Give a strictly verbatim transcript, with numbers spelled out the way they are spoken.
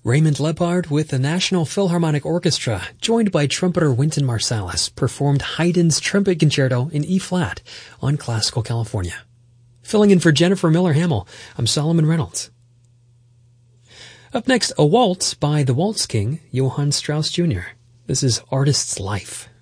Raymond Lepard with the National Philharmonic Orchestra, joined by trumpeter Wynton Marsalis, performed Haydn's Trumpet Concerto in E-flat on Classical California. Filling in for Jennifer Miller-Hamill, I'm Solomon Reynolds. Up next, a waltz by the Waltz King, Johann Strauss Junior This is Artist's Life.